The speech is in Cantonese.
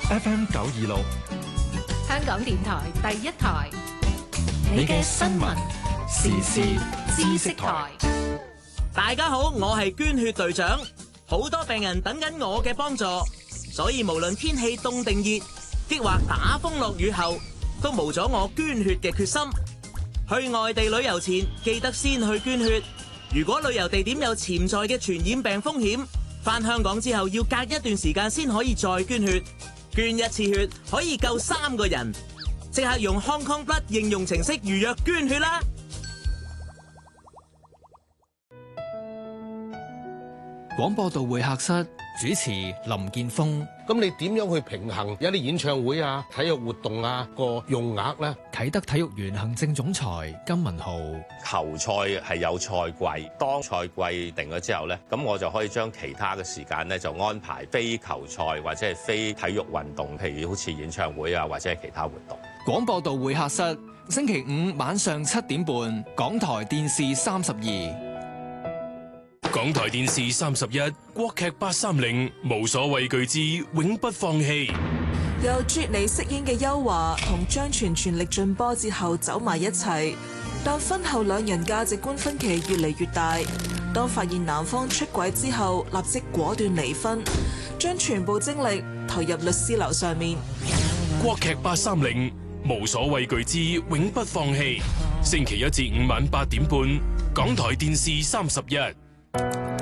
FM 926， 香港電台第一台， 你嘅新聞時事知識台。 大家好，我係捐血隊長，好多病人等緊我嘅幫助，所以無論天氣凍定熱，抑或打風落雨後，都無咗我捐血嘅決心。去外地旅遊前，記得先去捐血。如果旅遊地點有潛在嘅傳染病風險，返香港之後要隔一段時間先可以再捐血。捐一次血可以救3個人，即刻用 Hong Kong Blood 應用程式預約捐血啦！ 廣播道會客室主持林建峰。 咁你點樣去平衡有啲演唱會啊、體育活動啊個用額咧？ 啟德體育園行政總裁金文浩。 球賽係有賽季，當賽季定咗之後咧，咁我就可以將其他嘅時間咧就安排非球賽或者係非體育運動，譬如好似演唱會啊或者係其他活動。 廣播道會客室星期5晚上7點半，港台電視32。 港台電視31國劇830無所畏懼之永不放棄。 由啜尼飾演嘅邱華同張全全力進波之後走埋一齊，但婚後兩人價值觀分歧越嚟越大。當發現男方出軌之後，立即果斷離婚，將全部精力投入律師樓上面。 國劇830無所畏懼之永不放棄，星期1至5晚8點半，港台電視31。